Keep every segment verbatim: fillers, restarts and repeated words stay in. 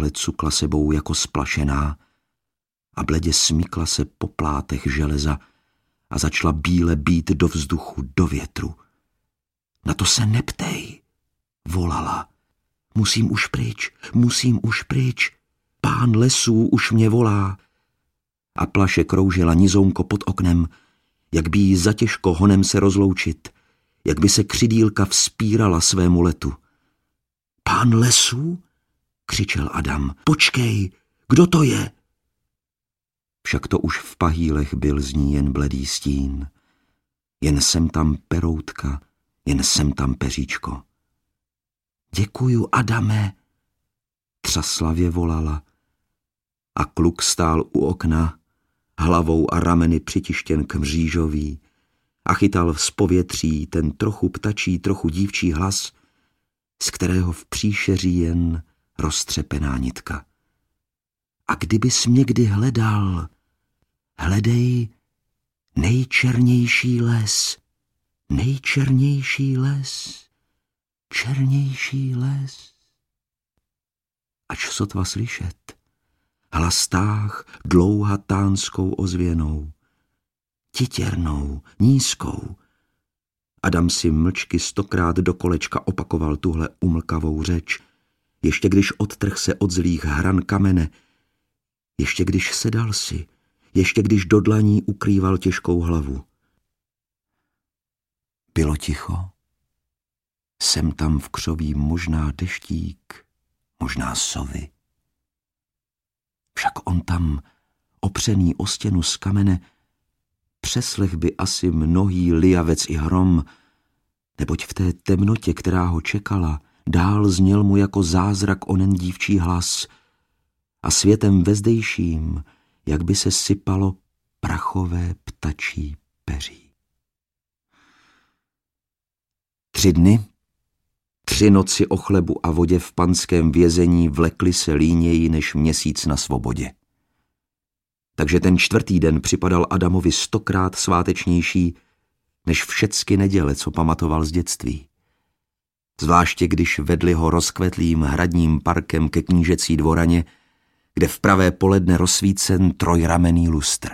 náhle cukla sebou jako splašená a bledě smíkla se po plátech železa a začala bíle bít do vzduchu, do větru. Na to se neptej, volala. Musím už pryč, musím už pryč. Pán lesů už mě volá. A plaše kroužila nizounko pod oknem, jak by jí zatěžko honem se rozloučit, jak by se křidýlka vzpírala svému letu. Pán lesů? Křičel Adam. Počkej, kdo to je? Však to už v pahýlech byl z ní jen bledý stín. Jen sem tam peroutka, jen sem tam peříčko. Děkuju, Adame, třaslavě volala. A kluk stál u okna, hlavou a rameny přitištěn k mřížoví a chytal z povětří ten trochu ptačí, trochu dívčí hlas, z kterého v příšeří jen roztřepená nitka. A kdybys mě kdy hledal, hledej nejčernější les, nejčernější les, černější les. Ač sotva slyšet, hlas táh dlouhatánskou ozvěnou, titěrnou, nízkou. Adam si mlčky stokrát do kolečka opakoval tuhle umlkavou řeč, ještě když odtrh se od zlých hran kamene, ještě když sedal si, ještě když do dlaní ukrýval těžkou hlavu. Bylo ticho. Sem tam v křoví možná deštík, možná sovy. Však on tam, opřený o stěnu z kamene, přeslech by asi mnohý lijavec i hrom, neboť v té temnotě, která ho čekala, dál zněl mu jako zázrak onen dívčí hlas a světem vezdejším, jak by se sypalo prachové ptačí peří. Tři dny, tři noci o chlebu a vodě v panském vězení vlekly se líněji než měsíc na svobodě. Takže ten čtvrtý den připadal Adamovi stokrát svátečnější než všecky neděle, co pamatoval z dětství. Zvláště když vedli ho rozkvetlým hradním parkem ke knížecí dvoraně, kde v pravé poledne rozsvícen trojramenný lustr.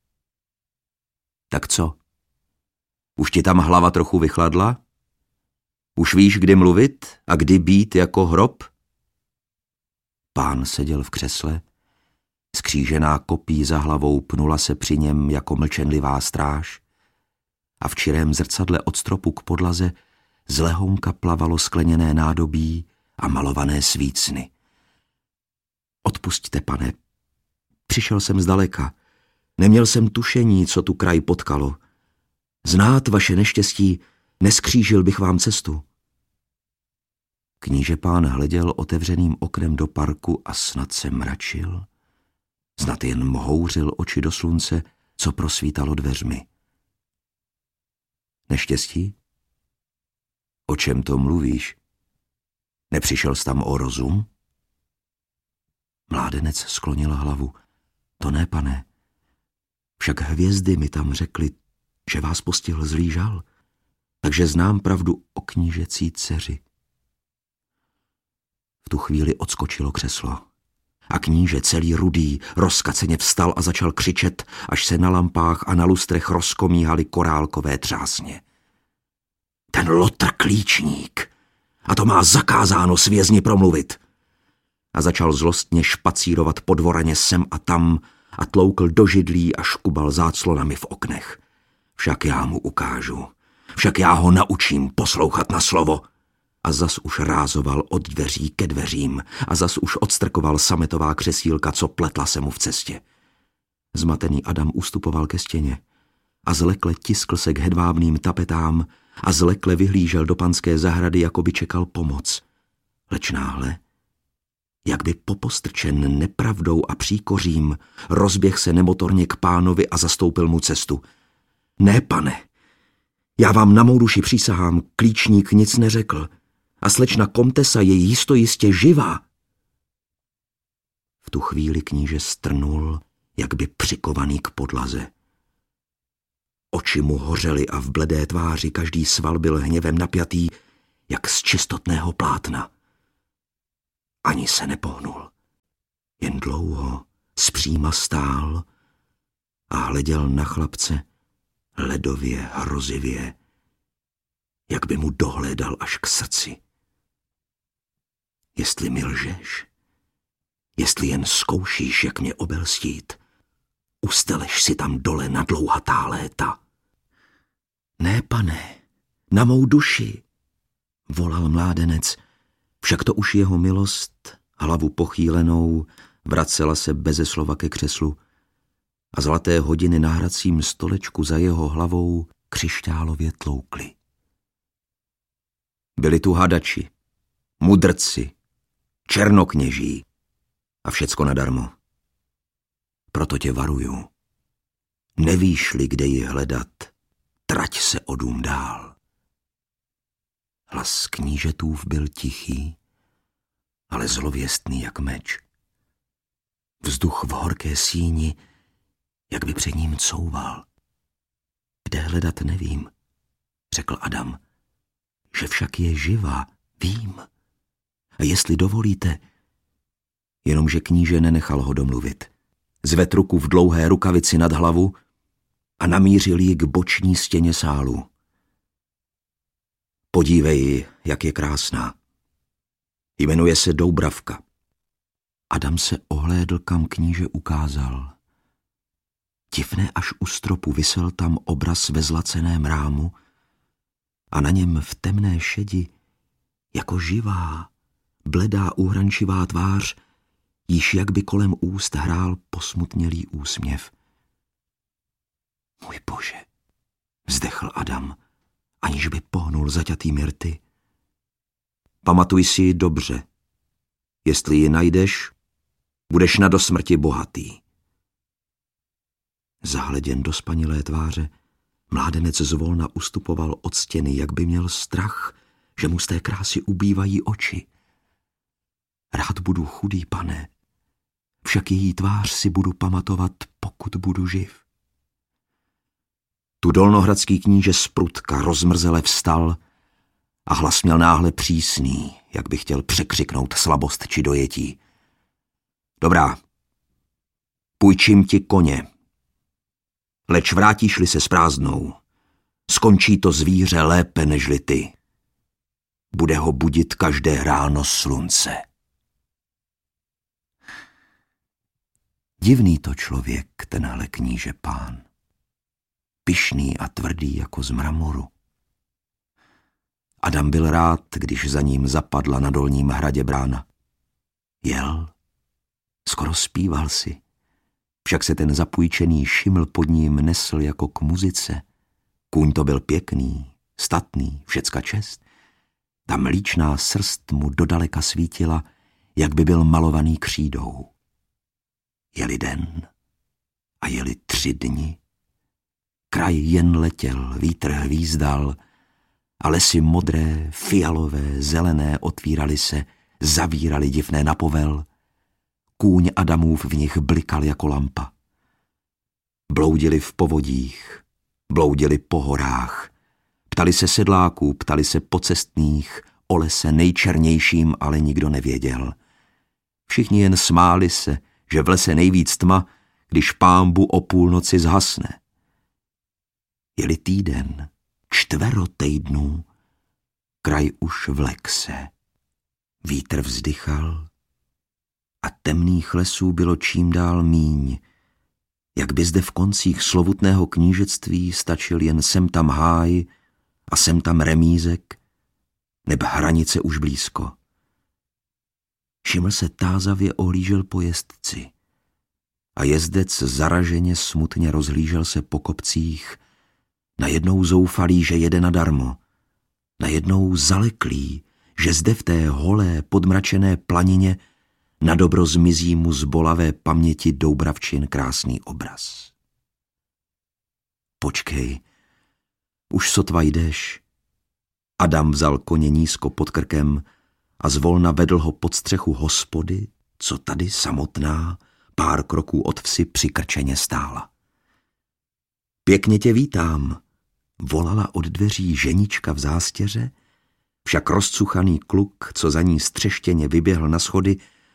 Tak co? Už ti tam hlava trochu vychladla? Už víš, kdy mluvit a kdy být jako hrob? Pán seděl v křesle, skřížená kopí za hlavou pnula se při něm jako mlčenlivá stráž a v čirém zrcadle od stropu k podlaze z lehonka plavalo skleněné nádobí a malované svícny. Odpusťte, pane, přišel jsem zdaleka, neměl jsem tušení, co tu kraj potkalo. Znát vaše neštěstí, neskřížil bych vám cestu. Kníže pán hleděl otevřeným oknem do parku a snad se mračil. Snad jen mhouřil oči do slunce, co prosvítalo dveřmi. Neštěstí? O čem to mluvíš? Nepřišel jsi tam o rozum? Mládenec sklonil hlavu. To ne, pane. Však hvězdy mi tam řekly, že vás postihl zlý žal, takže znám pravdu o knížecí dceři. V tu chvíli odskočilo křeslo. A kníže celý rudý rozkaceně vstal a začal křičet, až se na lampách a na lustrech rozkomíhaly korálkové třásně. Ten Lotr klíčník! A to má zakázáno s vězni promluvit! A začal zlostně špacírovat po dvoraně sem a tam a tloukl do židlí a škubal záclonami v oknech. Však já mu ukážu. Však já ho naučím poslouchat na slovo. A zas už rázoval od dveří ke dveřím a zas už odstrkoval sametová křesílka, co pletla se mu v cestě. Zmatený Adam ustupoval ke stěně a zlekle tiskl se k hedvábným tapetám a zlekle vyhlížel do panské zahrady, jako by čekal pomoc. Leč náhle, jak by popostrčen nepravdou a příkořím, rozběh se nemotorně k pánovi a zastoupil mu cestu. Ne, pane, já vám na mou duši přísahám, klíčník nic neřekl a slečna komtesa je jistojistě živá. V tu chvíli kníže strnul, jak by přikovaný k podlaze. Oči mu hořely a v bledé tváři každý sval byl hněvem napjatý, jak z čistotného plátna. Ani se nepohnul. dlouho zpříma stál a hleděl na chlapce ledově, hrozivě, jak by mu dohlédal až k srdci. Jestli mi lžeš, jestli jen zkoušíš, jak mě obelstít, usteleš si tam dole na dlouhatá léta. Ne, pane, na mou duši, volal mládenec, však to už jeho milost, hlavu pochýlenou, vracela se beze slova ke křeslu a zlaté hodiny na hracím stolečku za jeho hlavou křišťálově tloukly. Byli tu hadači, mudrci, černokněží a všecko nadarmo. Proto tě varuju. Nevíš-li, kde ji hledat, trať se o dům dál. Hlas knížetův byl tichý, ale zlověstný jak meč. Vzduch v horké síni, jak by před ním couval. Kde hledat nevím, řekl Adam. Že však je živá, vím. A jestli dovolíte, jenomže kníže nenechal ho domluvit. Zvedl ruku v dlouhé rukavici nad hlavu a namířil ji k boční stěně sálu. Podívej, jak je krásná. Jmenuje se Doubravka. Adam se ohlédl, kam kníže ukázal. Divné až u stropu visel tam obraz ve zlaceném rámu a na něm v temné šedi, jako živá, bledá uhrančivá tvář, již jak by kolem úst hrál posmutnělý úsměv. Můj Bože, vzdechl Adam, aniž by pohnul zaťatými rty. Pamatuj si ji dobře. Jestli ji najdeš, budeš na dosmrti bohatý. Zahleděn do spanilé tváře, mládenec zvolna ustupoval od stěny, jak by měl strach, že mu z té krásy ubývají oči. Rád budu chudý, pane, však její tvář si budu pamatovat, pokud budu živ. Tu dolnohradský kníže z prutka rozmrzele vstal a hlas měl náhle přísný, jak by chtěl překřiknout slabost či dojetí. Dobrá, půjčím ti koně, leč vrátíš-li se s prázdnou, skončí to zvíře lépe nežli ty. Bude ho budit každé ráno slunce. Divný to člověk, tenhle kníže pán. Pyšný a tvrdý jako z mramoru. Adam byl rád, když za ním zapadla na dolním hradě brána. Jel, skoro zpíval si, však se ten zapůjčený šiml pod ním nesl jako k muzice. Kůň to byl pěkný, statný, všecka čest. Ta mlíčná srst mu dodaleka svítila, jak by byl malovaný křídou. Jeli den a jeli tři dny. Kraj jen letěl, vítr hvízdal a lesy modré, fialové, zelené otvíraly se, zavíraly divné na povel. Kůň Adamův v nich blikal jako lampa. Bloudili v povodích, bloudili po horách, ptali se sedláků, ptali se pocestných, o lese nejčernějším, ale nikdo nevěděl. Všichni jen smáli se, že v lese nejvíc tma, když pámbu o půlnoci zhasne. Jeli týden, čtvero týdnů, kraj už vlek se. Vítr vzdychal a temných lesů bylo čím dál míň, jak by zde v koncích slovutného knížectví stačil jen sem tam háj a sem tam remízek, neb hranice už blízko. Šiml se tázavě ohlížel po jezdci a jezdec zaraženě smutně rozhlížel se po kopcích, najednou zoufalý, že jede nadarmo, najednou zaleklý, že zde v té holé, podmračené planině na dobro zmizí mu z bolavé paměti Doubravčin krásný obraz. Počkej, už sotva jdeš. Adam vzal koně nízko pod krkem a zvolna vedl ho pod střechu hospody, co tady samotná, pár kroků od vsi přikrčeně stála. Pěkně tě vítám, volala od dveří ženička v zástěře, však rozcuchaný kluk, co za ní střeštěně vyběhl na schody,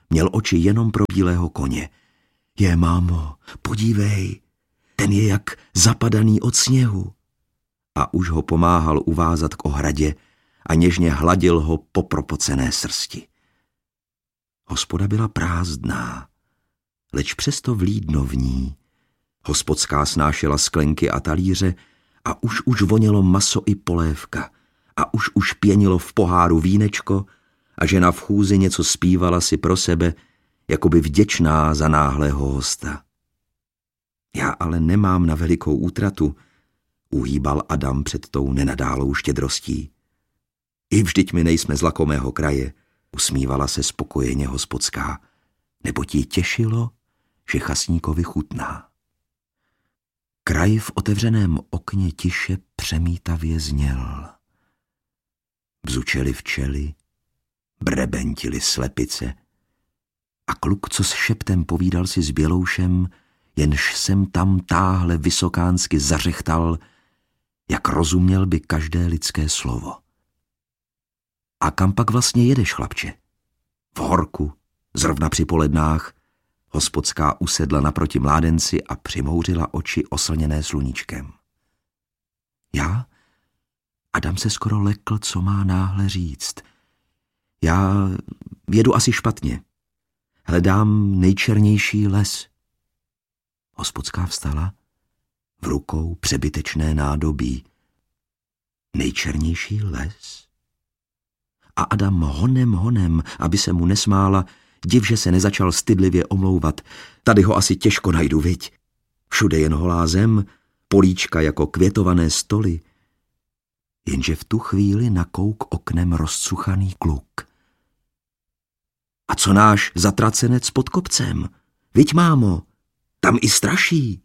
Měl oči jenom pro bílého koně. Je, mámo, podívej, ten je jak zapadaný od sněhu. A už ho pomáhal uvázat k ohradě a něžně hladil ho po propocené srsti. Hospoda byla prázdná, leč přesto vlídno v ní. Hospodská snášela sklenky a talíře a už už vonělo maso i polévka a už už pěnilo v poháru vínečko a žena v chůzi něco zpívala si pro sebe, jakoby vděčná za náhlého hosta. Já ale nemám na velikou útratu, uhýbal Adam před tou nenadálou štědrostí. I vždyť my nejsme z lakomého kraje, usmívala se spokojeně hospodská, nebo ti těšilo, že chasníkovi chutná. Kraj v otevřeném okně tiše přemítavě zněl. Bzučely včely, brebentily slepice a kluk, co s šeptem povídal si s Běloušem, jenž sem tam táhle vysokánsky zařechtal, jak rozuměl by každé lidské slovo. A kam pak vlastně jedeš, chlapče? V horku, zrovna při polednách, hospodská usedla naproti mládenci a přimouřila oči oslněné sluníčkem. Já? Adam se skoro lekl, co má náhle říct. Já jedu asi špatně. Hledám nejčernější les. Hospodská vstala, v rukou přebytečné nádobí. Nejčernější les? A Adam honem honem, aby se mu nesmála, div, že se nezačal stydlivě omlouvat. Tady ho asi těžko najdu, viď? Všude jen holá zem, políčka jako květované stoly. Jenže v tu chvíli nakouk oknem rozcuchaný kluk. A co náš zatracenec pod kopcem? Viď, mámo, tam i straší.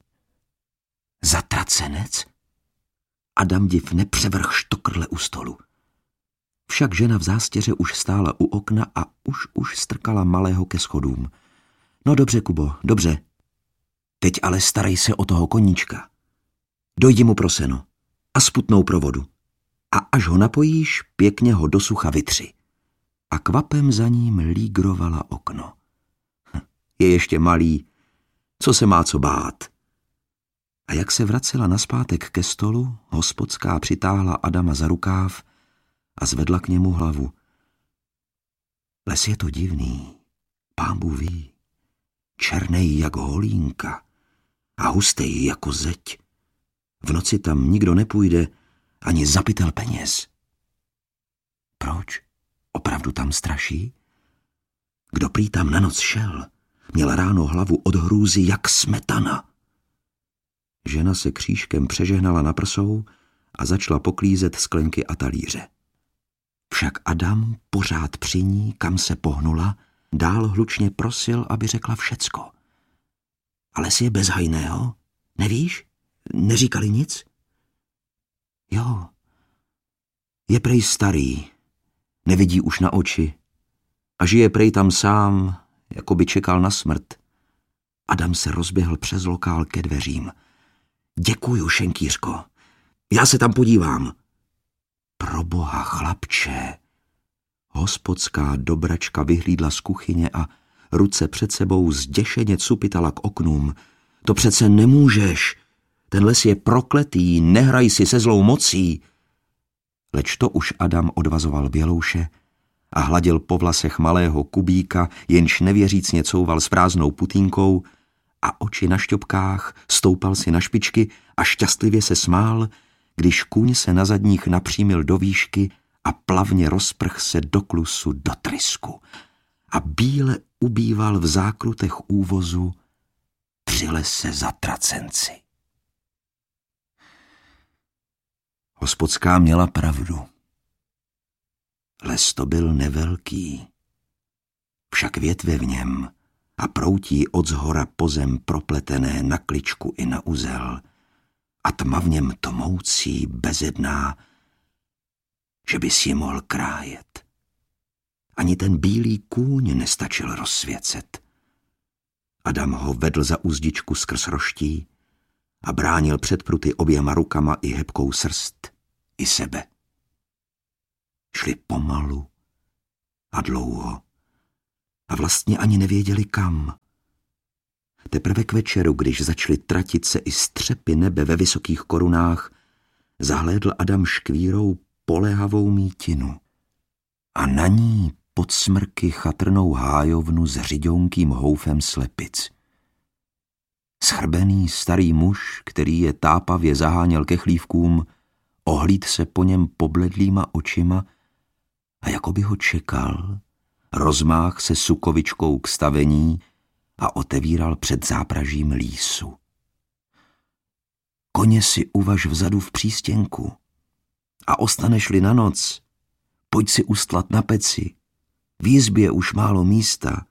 Zatracenec? Adam div nepřevrch štokrle u stolu. Však žena v zástěře už stála u okna a už už strkala malého ke schodům. No dobře, Kubo, dobře. Teď ale starej se o toho koníčka. Dojdi mu pro seno a sputnou pro vodu. A až ho napojíš, pěkně ho do sucha vytři. A kvapem za ním lígrovala okno. Hm, je ještě malý, co se má co bát. A jak se vracela nazpátek ke stolu, hospodská přitáhla Adama za rukáv a zvedla k němu hlavu. Les je to divný, pán Bůh ví, černej jak holínka a hustej jako zeď. V noci tam nikdo nepůjde, ani zapitel peněz. Proč? Opravdu tam straší? Kdo prý tam na noc šel, měl ráno hlavu od hrůzy jak smetana. Žena se křížkem přežehnala na prsou a začala poklízet sklenky a talíře. Však Adam pořád při ní, kam se pohnula, dál hlučně prosil, aby řekla všecko. Ale si je bezhajného, nevíš? Neříkali nic? Jo, je prej starý, nevidí už na oči a žije prej tam sám, jako by čekal na smrt. Adam se rozběhl přes lokál ke dveřím. Děkuju, šenkýřko, já se tam podívám. Proboha, chlapče. Hospodská dobračka vyhlídla z kuchyně a ruce před sebou zděšeně cupitala k oknům. To přece nemůžeš. Ten les je prokletý, nehraj si se zlou mocí. Leč to už Adam odvazoval Bělouše a hladil po vlasech malého Kubíka, jenž nevěřícně couval s prázdnou putínkou a oči na šťopkách, stoupal si na špičky a šťastlivě se smál, když kůň se na zadních napřímil do výšky a plavně rozprch se do klusu do trysku a bíle ubýval v zákrutech úvozu při lese zatracenci. Hospodská měla pravdu. Les to byl nevelký, však větve v něm a proutí od zhora po zem propletené na kličku i na uzel a tma v něm tmoucí, bezedná, že by si ji mohl krájet. Ani ten bílý kůň nestačil rozsvěcet. Adam ho vedl za uzdičku skrz roští a bránil před pruty oběma rukama i hebkou srst, i sebe. Šli pomalu a dlouho a vlastně ani nevěděli kam. Teprve k večeru, když začaly tratit se i střepy nebe ve vysokých korunách, zahlédl Adam škvírou polehavou mítinu a na ní pod smrky chatrnou hájovnu s řiďonkým houfem slepic. Schrbený starý muž, který je tápavě zaháněl ke chlívkům, ohlíd se po něm pobledlýma očima a jako by ho čekal, rozmáh se sukovičkou k stavení a otevíral před zápražím lísu. Koně si uvaž vzadu v přístěnku a ostaneš-li na noc, pojď si ustlat na peci, v jizbě už málo místa.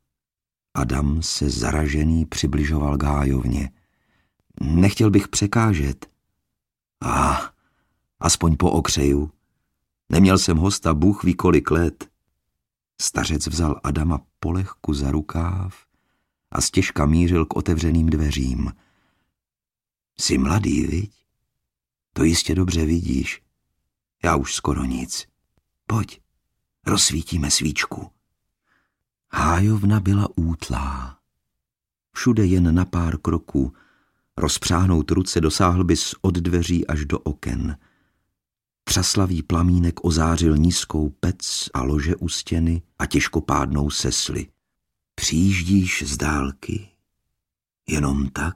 Adam se zaražený přibližoval k hájovně. Nechtěl bych překážet. A ah, aspoň po okřeju. Neměl jsem hosta bůh ví kolik let. Stařec vzal Adama polehku za rukáv a stěžka mířil k otevřeným dveřím. Jsi mladý, viď? To jistě dobře vidíš. Já už skoro nic. Pojď, rozsvítíme svíčku. Hájovna byla útlá. Všude jen na pár kroků. Rozpřáhnout ruce dosáhl bys od dveří až do oken. Třaslavý plamínek ozářil nízkou pec a lože u stěny a těžkopádnou sesli. Přijíždíš z dálky? Jenom tak?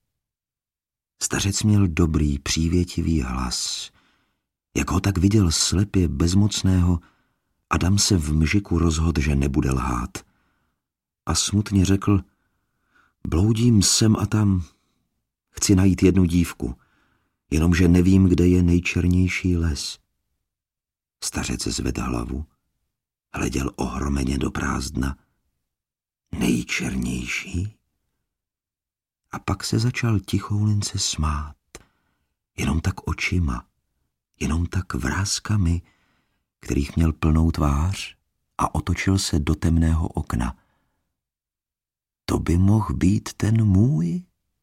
Stařec měl dobrý, přívětivý hlas. Jak ho tak viděl slepě bezmocného, Adam se v mžiku rozhodl, že nebude lhát. A smutně řekl, bloudím sem a tam, chci najít jednu dívku, jenomže nevím, kde je nejčernější les. Stařec zvedl hlavu, hleděl ohromeně do prázdna. Nejčernější? A pak se začal tichoulince smát, jenom tak očima, jenom tak vrázkami, kterých měl plnou tvář, a otočil se do temného okna. To by mohl být ten můj?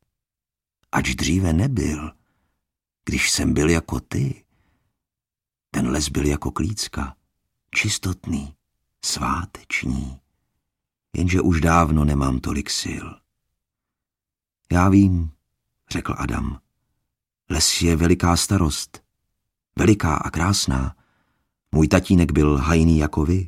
Ač dříve nebyl, když jsem byl jako ty. Ten les byl jako klícka, čistotný, sváteční, jenže už dávno nemám tolik sil. Já vím, řekl Adam, les je veliká starost, veliká a krásná. Můj tatínek byl hajný jako vy.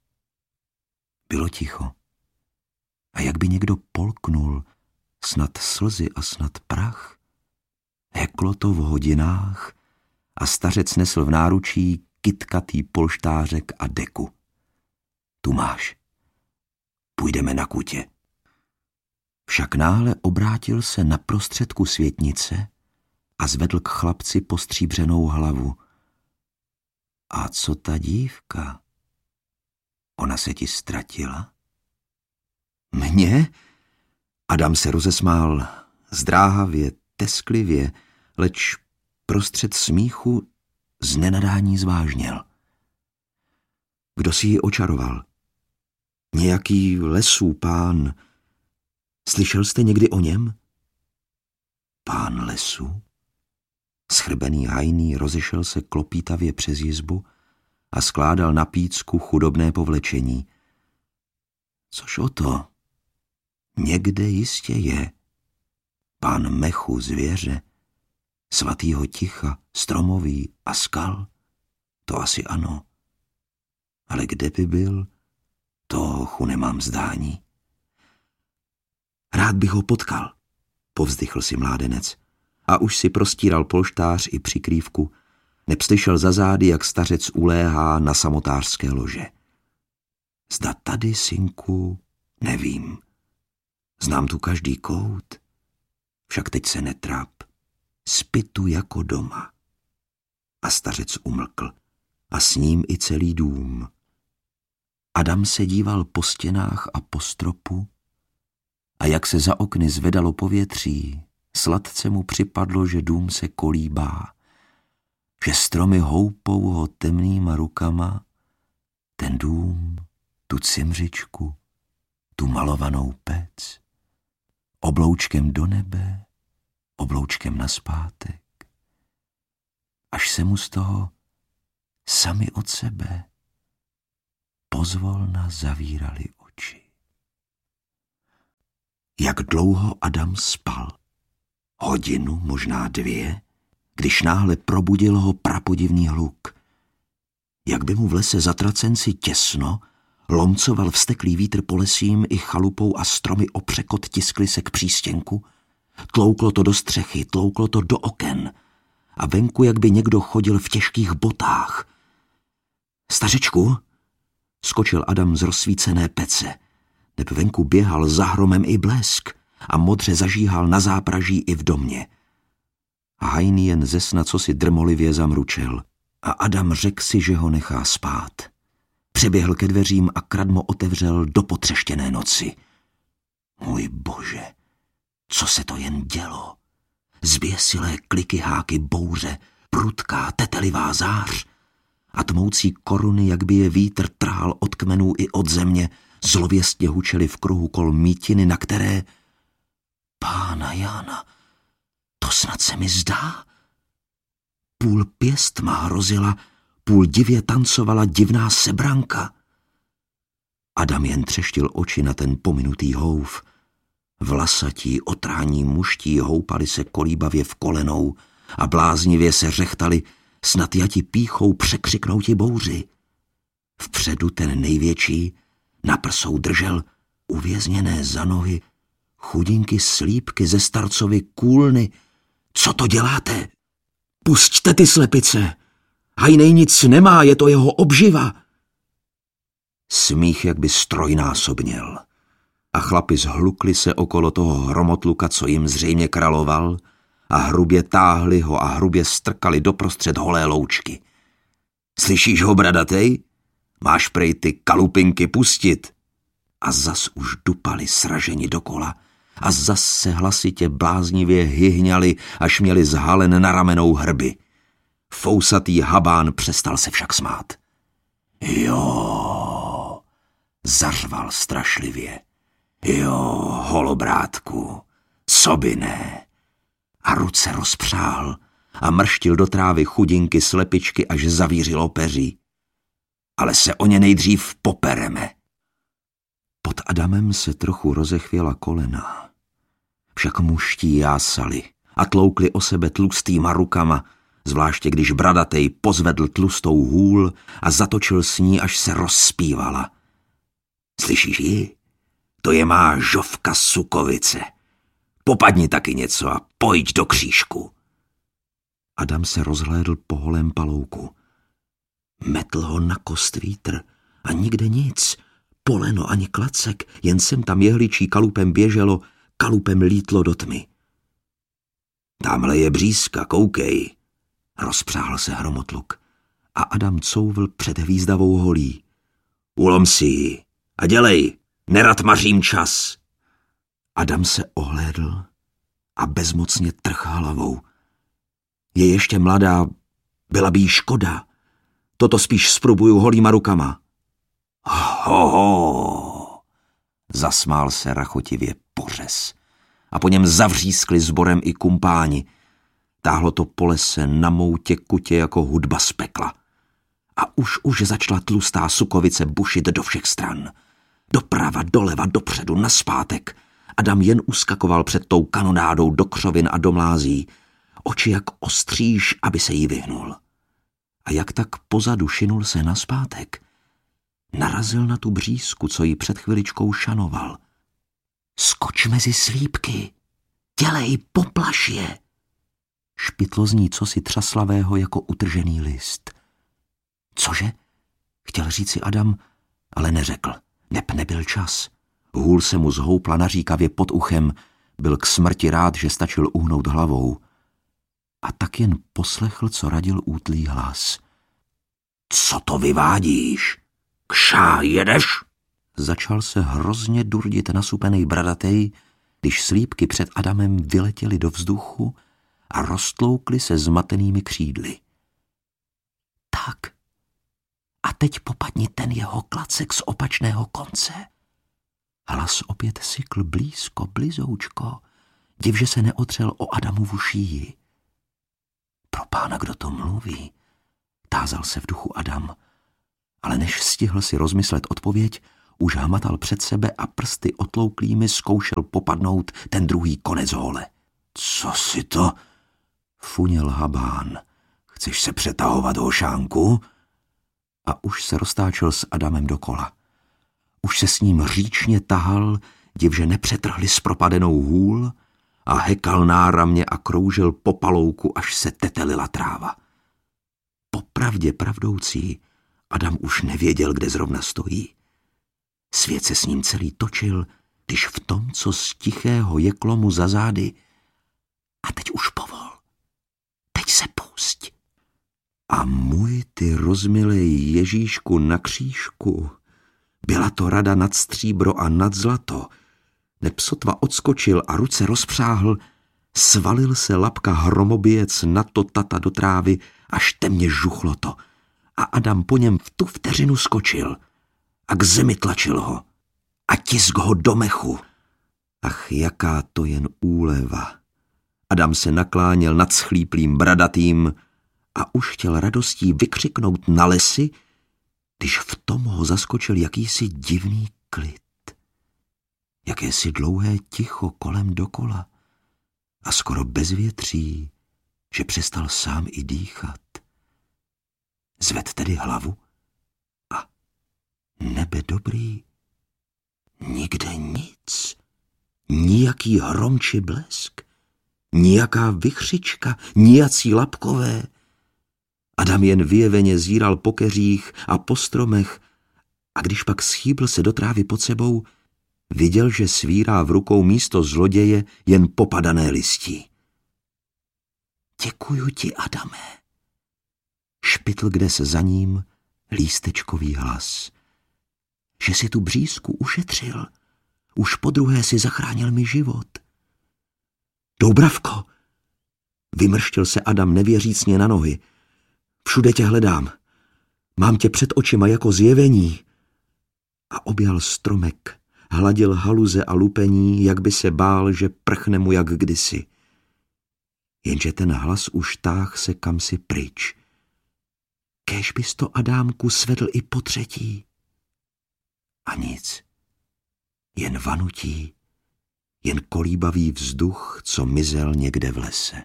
Bylo ticho. A jak by někdo polknul, snad slzy a snad prach. Heklo to v hodinách a stařec nesl v náručí kytkatý polštářek a deku. Tu máš. Půjdeme na kutě. Však náhle obrátil se na prostředku světnice a zvedl k chlapci postříbřenou hlavu. A co ta dívka? Ona se ti ztratila? Mně? Adam se rozesmál zdráhavě, tesklivě, leč prostřed smíchu z nenadání zvážněl. Kdo si ji očaroval? Nějaký lesů pán. Slyšel jste někdy o něm? Pán lesů? Schrbený hajný rozešel se klopítavě přes jizbu a skládal na pícku chudobné povlečení. Což o to? Někde jistě je. Pán mechu zvěře, svatýho ticha, stromoví a skal, to asi ano. Ale kde by byl, toho nemám zdání. Rád bych ho potkal, povzdychl si mládenec. A už si prostíral polštář i přikrývku, neb slyšel za zády, jak stařec uléhá na samotářské lože. Zda tady, synku, nevím. Znám tu každý kout, však teď se netráp. Spi tu jako doma. A stařec umlkl, a s ním i celý dům. Adam se díval po stěnách a po stropu, a jak se za okny zvedalo povětří, sladce mu připadlo, že dům se kolíbá, že stromy houpou ho temnýma rukama, ten dům, tu cimřičku, tu malovanou pec, obloučkem do nebe, obloučkem nazpátek, až se mu z toho sami od sebe pozvolna zavírali oči. jak dlouho Adam spal. Hodinu, možná dvě, když náhle probudil ho prapodivný hluk. Jak by mu v lese zatracenci těsno, lomcoval vzteklý vítr po lesím i chalupou a stromy o překot tiskly se k přístěnku. Tlouklo to do střechy, tlouklo to do oken a venku jak by někdo chodil v těžkých botách. Stařečku, skočil Adam z rozsvícené pece, neb venku běhal za hromem i blesk a modře zažíhal na zápraží i v domě. A Hajný jen ze sna cosi drmolivě zamručel a Adam řekl si, že ho nechá spát. Přeběhl ke dveřím a kradmo otevřel do potřeštěné noci. Můj bože, co se to jen dělo? Zběsilé kliky háky bouře, prudká tetelivá zář a tmoucí koruny, jak by je vítr trhal od kmenů i od země, zlověstně hučely v kruhu kol mítiny, na které... Pána Jána, to snad se mi zdá. Půl pěstma hrozila, půl divě tancovala divná sebranka. Adam jen třeštil oči na ten pominutý houf. Vlasatí, otrání muští houpali se kolíbavě v kolenou a bláznivě se řechtali, snad jati píchou překřiknouti bouři. Vpředu ten největší na prsou držel uvězněné za nohy chudinky slípky ze starcovy kůlny. Co to děláte? Pusťte ty slepice! Hajnej nic nemá, je to jeho obživa. Smích jak by strojnásobněl a chlapi zhlukli se okolo toho hromotluka, co jim zřejmě kraloval, a hrubě táhli ho a hrubě strkali doprostřed holé loučky. Slyšíš ho, bradatej? Máš prej ty kalupinky pustit. A zas už dupali sraženi dokola a zas se hlasitě bláznivě hyhňali, až měli zhalen na ramenou hrby. Fousatý habán přestal se však smát. Jo, zařval strašlivě. Jo, holobrátku, co by ne? A ruce rozpřál a mrštil do trávy chudinky slepičky, až zavířilo peří. Ale se o ně nejdřív popereme. Pod Adamem se trochu rozechvěla kolena. Však muští jásali a tloukli o sebe tlustýma rukama, zvláště když bradatej pozvedl tlustou hůl a zatočil s ní, až se rozspívala. Slyšíš ji? To je má žovka Sukovice. Popadni taky něco a pojď do křížku. Adam se rozhlédl po holém palouku. Metl ho na kost vítr a nikde nic. Poleno ani klacek, jen sem tam jehličí kalupem běželo, kalupem lítlo do tmy. Tamhle je břízka, koukej, rozpřáhl se hromotluk a Adam couvl před hvízdavou holí. Ulom si ji a dělej, nerad mařím čas. Adam se ohlédl a bezmocně trhl hlavou. Je ještě mladá, byla by jí škoda. Toto spíš sprubuju holýma rukama. Ho, ho, zasmál se rachotivě pořez a po něm zavřískli sborem i kumpáni. Táhlo to po lese na moutě kutě jako hudba z pekla. A už už začala tlustá Sukovice bušit do všech stran. Doprava, doleva, dopředu, naspátek. Adam jen uskakoval před tou kanonádou do křovin a do mlází. Oči jak ostříž, aby se jí vyhnul. A jak tak pozadu šinul se naspátek, narazil na tu břízku, co ji před chviličkou šanoval. Skoč mezi slípky, dělej, poplaš je. Špitlo z ní cosi třaslavého jako utržený list. Cože? Chtěl říci Adam, ale neřekl. Neb nebyl čas. Hůl se mu zhoupla naříkavě pod uchem, byl k smrti rád, že stačil uhnout hlavou. A tak jen poslechl, co radil útlý hlas. Co to vyvádíš? Kšá jedeš? Začal se hrozně durdit nasupenej bradatej, když slípky před Adamem vyletěly do vzduchu a roztloukly se zmatenými křídly. Tak, a teď popadni ten jeho klacek z opačného konce. Hlas opět sykl blízko, blizoučko, div, že se neotřel o Adamovu šíji. Pro pána, kdo to mluví, tázal se v duchu Adam, ale než stihl si rozmyslet odpověď, už hmatal před sebe a prsty otlouklými zkoušel popadnout ten druhý konec hole. Co si to? Funěl Habán. Chceš se přetahovat, hošánku? A už se roztáčel s Adamem dokola. Už se s ním říčně tahal, div, že nepřetrhli s propadenou hůl, a hekal náramně a kroužil po palouku, až se tetelila tráva. Popravdě pravdoucí, Adam už nevěděl, kde zrovna stojí. Svět se s ním celý točil, když v tom, co z tichého jeklo mu za zády. A teď už povol. Teď se pusť. A můj ty rozmilej Ježíšku na křížku, byla to rada nad stříbro a nad zlato. Neb sotva odskočil a ruce rozpřáhl, svalil se lapka hromobijec na to tata do trávy, až temně žuchlo to. A Adam po něm v tu vteřinu skočil a k zemi tlačil ho a tisk ho do mechu. Ach, jaká to jen úleva. Adam se nakláněl nad schlíplým bradatým a už chtěl radostí vykřiknout na lesy, když v tom ho zaskočil jakýsi divný klid. Jakési dlouhé ticho kolem dokola a skoro bezvětří, že přestal sám i dýchat. Zved tedy hlavu a nebe dobrý, nikde nic, nijaký hrom či blesk, nijaká vychřička, nijací lapkové. Adam jen vyjeveně zíral po keřích a po stromech a když pak schýbl se do trávy pod sebou, viděl, že svírá v rukou místo zloděje jen popadané listí. Děkuju ti, Adame, špitl kde se za ním lístečkový hlas, že si tu břízku ušetřil, už podruhé si zachránil mi život. Doubravko, vymrštil se Adam nevěřícně na nohy, všude tě hledám, mám tě před očima jako zjevení. A objal stromek, hladil haluze a lupení, jak by se bál, že prchne mu jak kdysi. Jenže ten hlas už táh se kamsi pryč. Kéž bys to, Adámku, svedl i po třetí. A nic, jen vanutí, jen kolíbavý vzduch, co mizel někde v lese.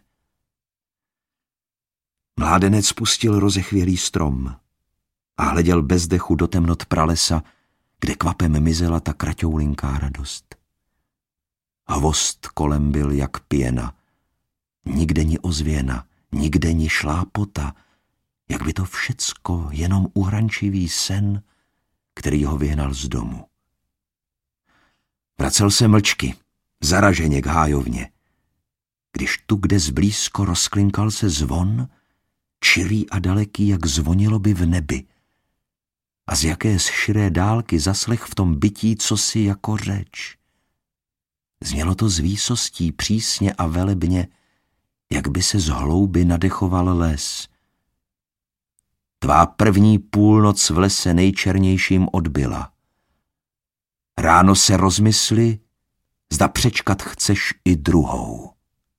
Mládenec spustil rozechvělý strom a hleděl bez dechu do temnot pralesa, kde kvapem mizela ta kraťoulinká radost. Hvost kolem byl jak pěna, nikde ni ozvěna, nikde ni šlápota, jak by to všecko jenom uhrančivý sen, který ho vyhnal z domu. Vracel se mlčky, zaraženě k hájovně, když tu, kde zblízko rozklinkal se zvon, čirý a daleký, jak zvonilo by v nebi, a z jaké z širé dálky zaslech v tom bytí cosi jako řeč. Znělo to z výsostí přísně a velebně, jak by se z hlouby nadechoval les. Tvá první půlnoc v lese nejčernějším odbyla. Ráno se rozmysli, zda přečkat chceš i druhou.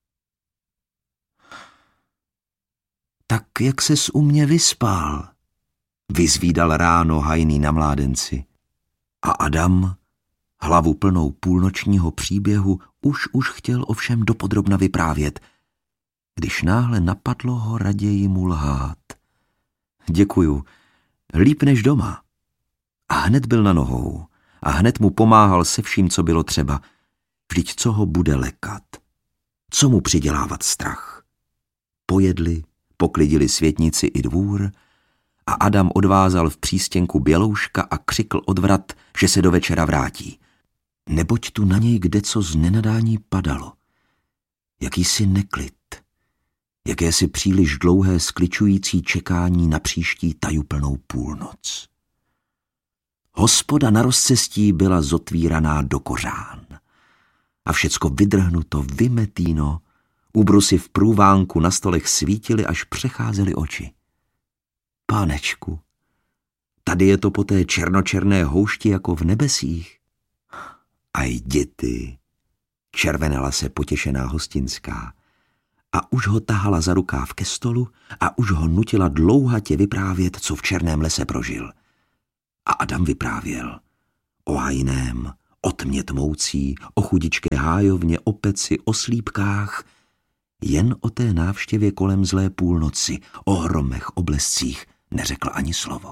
Tak jak ses u mě vyspal, vyzvídal ráno hajný na mládenci. A Adam, hlavu plnou půlnočního příběhu, už už chtěl ovšem dopodrobna vyprávět, když náhle napadlo ho raději mu lhát. Děkuju, líp než doma. A hned byl na nohou a hned mu pomáhal se vším, co bylo třeba. Vždyť co ho bude lekat? Co mu přidělávat strach? Pojedli, poklidili světnici i dvůr a Adam odvázal v přístěnku bělouška a křikl od vrat, že se do večera vrátí. Neboť tu na něj kdeco z nenadání padalo. Jakýsi neklid, jakési příliš dlouhé skličující čekání na příští tajuplnou půlnoc. Hospoda na rozcestí byla zotvíraná do kořán a všecko vydrhnuto, vymetíno, ubrusy v průvánku na stolech svítily, až přecházely oči. Pánečku, tady je to po té černočerné houšti jako v nebesích. Aj děti, červenala se potěšená hostinská a už ho tahala za rukáv ke stolu a už ho nutila dlouhatě vyprávět, co v černém lese prožil. A Adam vyprávěl. O hajném, o tmě tmoucí, o chudičké hájovně, o peci, o slípkách. Jen o té návštěvě kolem zlé půlnoci, o hromech, o blescích neřekl ani slovo.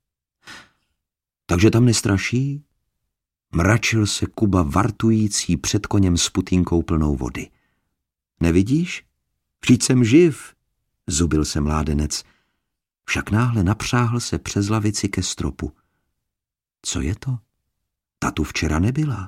Takže tam nestraší? Mračil se Kuba vartující před koněm s putínkou plnou vody. Nevidíš? Vždyť jsem živ, zubil se mládenec. Však náhle napřáhl se přes lavici ke stropu. Co je to? Ta tu včera nebyla.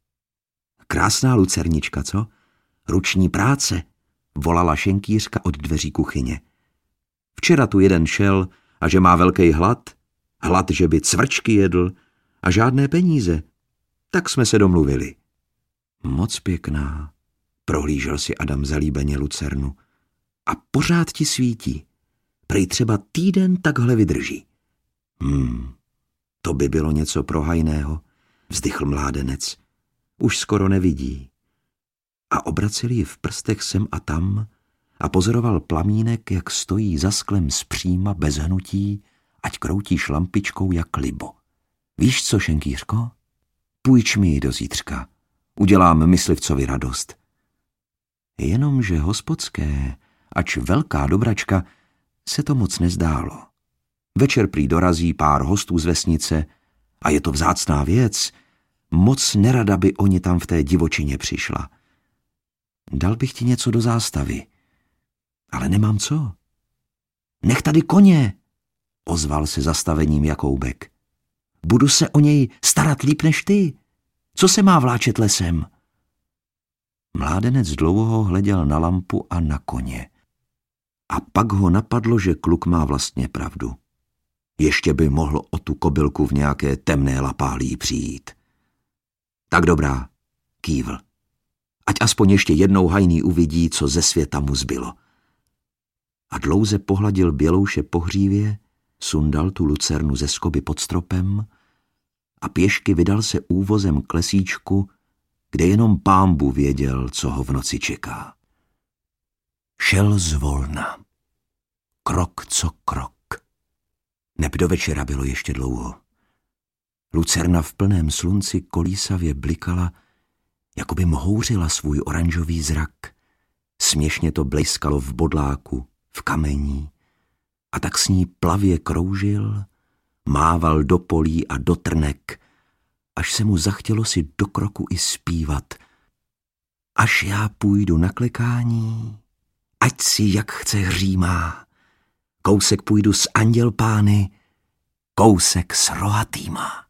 Krásná lucernička, co? Ruční práce, volala šenkýřka od dveří kuchyně. Včera tu jeden šel a že má velký hlad, hlad, že by cvrčky jedl a žádné peníze. Tak jsme se domluvili. Moc pěkná, prohlížel si Adam zalíbeně lucernu. A pořád ti svítí. Prej třeba týden takhle vydrží. Hmm, to by bylo něco pro hajného, vzdychl mládenec. Už skoro nevidí. A obracel ji v prstech sem a tam a pozoroval plamínek, jak stojí za sklem zpříma bez hnutí, ať kroutí šlampičkou jak libo. Víš co, šenkýřko? Půjč mi ji do zítřka. Udělám myslivcovi radost. Jenomže hospodské, ač velká dobračka, se to moc nezdálo. Večer prý dorazí pár hostů z vesnice a je to vzácná věc. Moc nerada by oni tam v té divočině přišla. Dal bych ti něco do zástavy, ale nemám co. Nech tady koně, ozval se zastavením Jakoubek. Budu se o něj starat líp než ty. Co se má vláčet lesem? Mládenec dlouho hleděl na lampu a na koně. A pak ho napadlo, že kluk má vlastně pravdu. Ještě by mohlo o tu kobylku v nějaké temné lapálí přijít. Tak dobrá, kývl. Ať aspoň ještě jednou hajný uvidí, co ze světa mu zbylo. A dlouze pohladil bělouše po hřívě, sundal tu lucernu ze skoby pod stropem a pěšky vydal se úvozem k lesíčku, kde jenom pánbůh věděl, co ho v noci čeká. Šel zvolna. Krok co krok. Neb do večera bylo ještě dlouho. Lucerna v plném slunci kolísavě blikala, jako by mhouřila svůj oranžový zrak. Směšně to bleskalo v bodláku, v kamení, a tak s ní plavě kroužil, mával do polí a do trnek, až se mu zachtělo si do kroku i zpívat. Až já půjdu na klekání, ať si jak chce hřímá, kousek půjdu s anděl pány, kousek s rohatýma.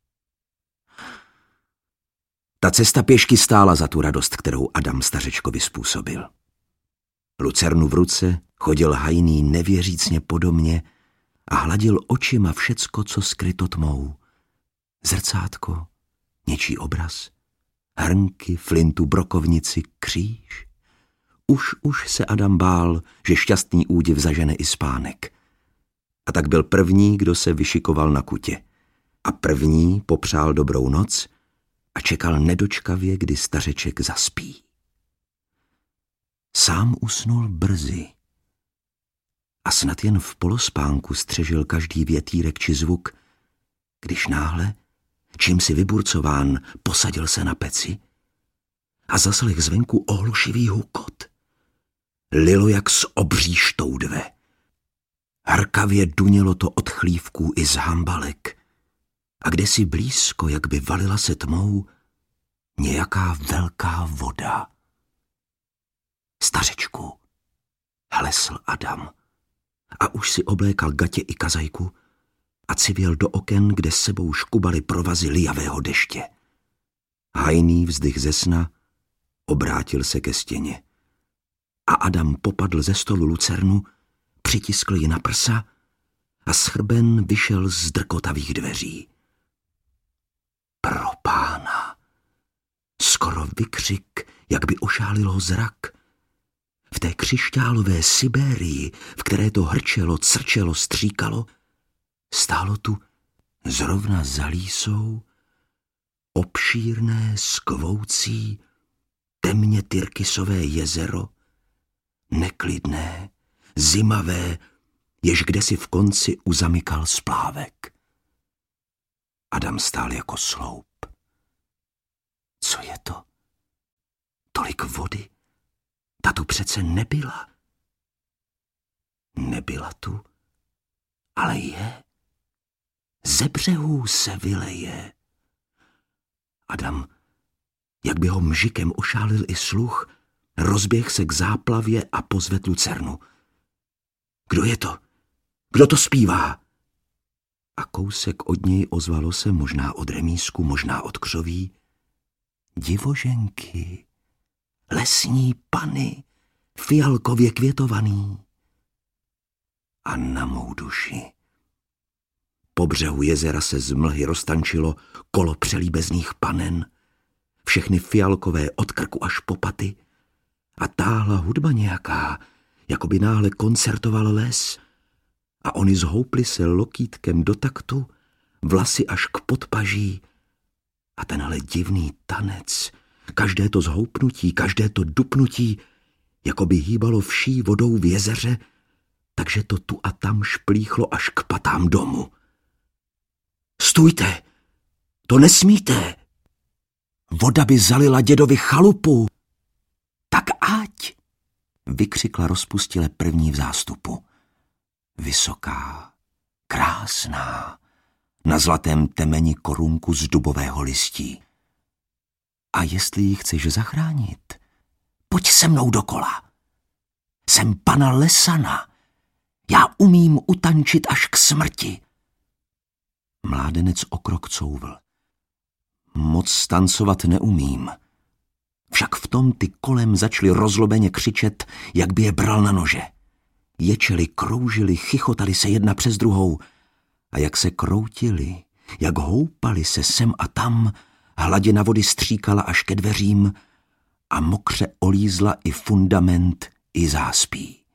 Ta cesta pěšky stála za tu radost, kterou Adam stařečkovi způsobil. Lucernu v ruce chodil hajný nevěřícně po domě a hladil očima všecko, co skryto tmou. Zrcátko, něčí obraz, hrnky, flintu, brokovnici, kříž. Už, už se Adam bál, že šťastný údiv zažene i spánek. A tak byl první, kdo se vyšikoval na kutě. A první popřál dobrou noc a čekal nedočkavě, kdy stařeček zaspí. Sám usnul brzy a snad jen v polospánku střežil každý větýrek či zvuk, když náhle, čím si vyburcován, posadil se na peci a zaslech zvenku ohlušivý hukot. Lilo jak z obří štoudve. Hrkavě dunělo to od chlívků i z hambalek a kdesi blízko, jak by valila se tmou, nějaká velká voda. Stařečku, hlesl Adam a už si oblékal gatě i kazajku a civěl do oken, kde s sebou škubaly provazy lijavého deště. Hajný vzdych ze sna obrátil se ke stěně a Adam popadl ze stolu lucernu, přitiskl ji na prsa a schrben vyšel z drkotavých dveří. Pro pána! Skoro vykřik, jak by ošálil ho zrak. V té křišťálové Sibérii, v které to hrčelo, crčelo, stříkalo, stálo tu zrovna za lísou obšírné, skvoucí, temně tyrkysové jezero, neklidné, zimavé, jež kdesi v konci uzamykal splávek. Adam stál jako sloup. Co je to? Tolik vody? Ta tu přece nebyla. Nebyla tu, ale je. Ze břehů se vyleje. Adam, jak by ho mžikem ošálil i sluch, rozběh se k záplavě a pozvedl lucernu. Kdo je to? Kdo to zpívá? A kousek od něj ozvalo se, možná od remízku, možná od křoví, divoženky, lesní pany, fialkově květovaný. A na mou duši. Po břehu jezera se z mlhy roztančilo kolo přelíbezných panen, všechny fialkové od krku až po paty, a táhla hudba nějaká, jako by náhle koncertoval les, a oni zhoupli se lokýtkem do taktu, vlasy až k podpaží, a tenhle divný tanec, každé to zhoupnutí, každé to dupnutí, jako by hýbalo vší vodou v jezeře, takže to tu a tam šplíchlo až k patám domu. Stůjte! To nesmíte! Voda by zalila dědovi chalupu! Tak ať! Vykřikla rozpustile první v zástupu. Vysoká, krásná, na zlatém temeni korunku z dubového listí. A jestli ji chceš zachránit, pojď se mnou dokola. Jsem pana Lesana. Já umím utančit až k smrti. Mládenec o krok couvl. Moc tancovat neumím. Však v tom ty kolem začali rozlobeně křičet, jak by je bral na nože. Ječeli, kroužili, chichotali se jedna přes druhou. A jak se kroutili, jak houpali se sem a tam, hladina vody stříkala až ke dveřím a mokře olízla i fundament, i záspí.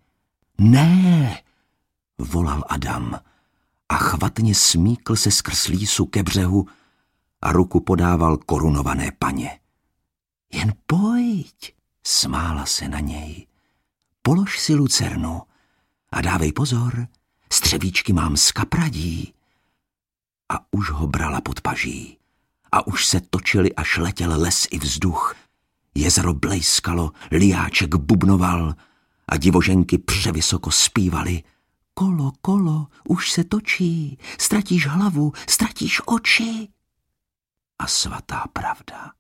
Ne, volal Adam a chvatně smíkl se skrz lísu ke břehu a ruku podával korunované paně. Jen pojď, smála se na něj. Polož si lucernu a dávej pozor, střevíčky mám z kapradí. A už ho brala pod paží. A už se točili, až letěl les i vzduch. Jezero blejskalo, liáček bubnoval a divoženky převysoko zpívaly. Kolo, kolo, už se točí, ztratíš hlavu, ztratíš oči. A svatá pravda.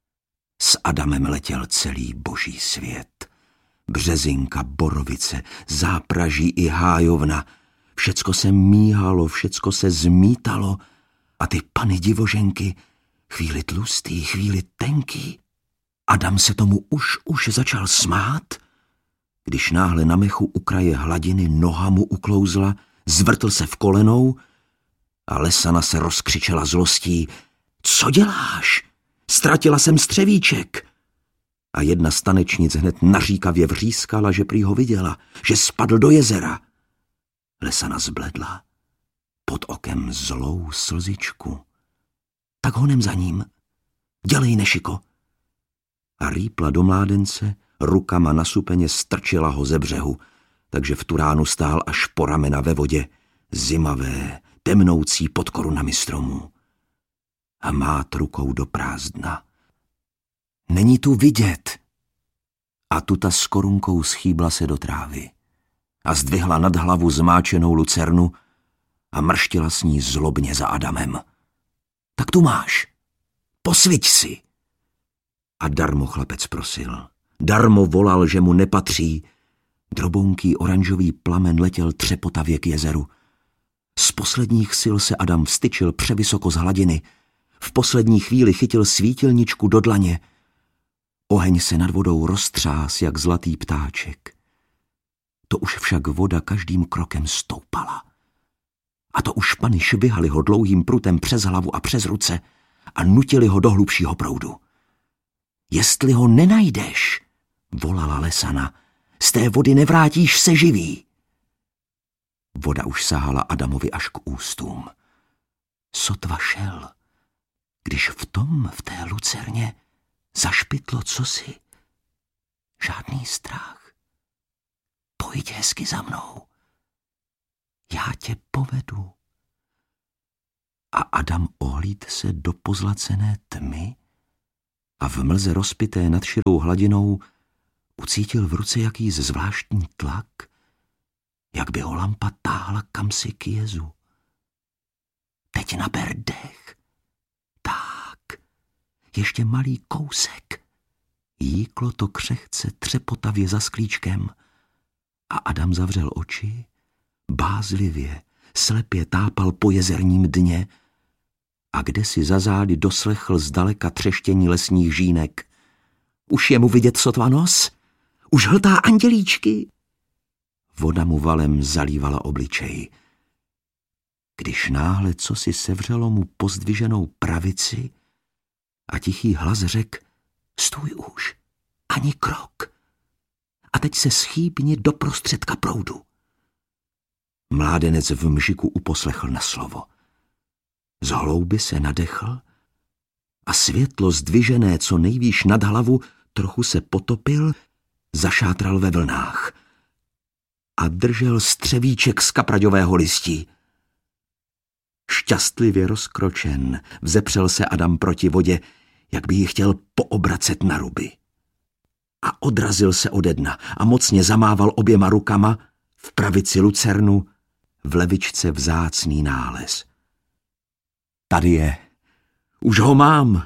S Adamem letěl celý boží svět. Březinka, borovice, zápraží i hájovna. Všecko se míhalo, všecko se zmítalo a ty pany divoženky, chvíli tlustý, chvíli tenký. Adam se tomu už, už začal smát, když náhle na mechu u kraje hladiny noha mu uklouzla, zvrtl se v kolenou a Lesana se rozkřičela zlostí. Co děláš? Ztratila jsem střevíček. A jedna z tanečnic hned naříkavě vřískala, že prý ho viděla, že spadl do jezera. Lesana zbledla, pod okem zlou slzičku. Tak honem za ním. Dělej, Nešiko. A rýpla do mládence, rukama nasupeně strčila ho ze břehu, takže v tu ránu stál až po ramena ve vodě, zimavé, temnoucí pod korunami stromů. A mát rukou do prázdna. Není tu vidět. A tuta s korunkou schýbla se do trávy a zdvihla nad hlavu zmáčenou lucernu a mrštila s ní zlobně za Adamem. Tak tu máš. Posviť si. A darmo chlapec prosil. Darmo volal, že mu nepatří. Drobounký oranžový plamen letěl třepotavě k jezeru. Z posledních sil se Adam vstyčil převysoko z hladiny. V poslední chvíli chytil svítilničku do dlaně. Oheň se nad vodou roztřás jak zlatý ptáček. To už však voda každým krokem stoupala. A to už pany švihaly ho dlouhým prutem přes hlavu a přes ruce a nutili ho do hlubšího proudu. Jestli ho nenajdeš, volala Lesana, z té vody nevrátíš se živý. Voda už sahala Adamovi až k ústům. Sotva šel, když v tom, v té lucerně, zašpitlo cosi. Žádný strach. Pojď hezky za mnou. Já tě povedu. A Adam ohlíd se do pozlacené tmy a v mlze rozpité nad širou hladinou ucítil v ruce jakýsi zvláštní tlak, jak by ho lampa táhla kamsi k jezu. Teď naber dech. Tak, ještě malý kousek. Jíklo to křehce třepotavě za sklíčkem a Adam zavřel oči, bázlivě, slepě tápal po jezerním dně a kdesi za zády doslechl zdaleka třeštění lesních žínek. Už je mu vidět sotva nos? Už hltá andělíčky? Voda mu valem zalívala obličej. Když náhle cosi sevřelo mu pozdviženou pravici a tichý hlas řekl: stůj už, ani krok. A teď se schýbni do prostředka proudu. Mládenec v mžiku uposlechl na slovo. Z hlouby se nadechl a světlo zdvižené co nejvýš nad hlavu trochu se potopil, zašátral ve vlnách a držel střevíček z kapraďového listí. Šťastlivě rozkročen vzepřel se Adam proti vodě, jak by ji chtěl poobracet na ruby. A odrazil se ode dna a mocně zamával oběma rukama, v pravici lucernu, v levičce vzácný nález. Tady je, už ho mám.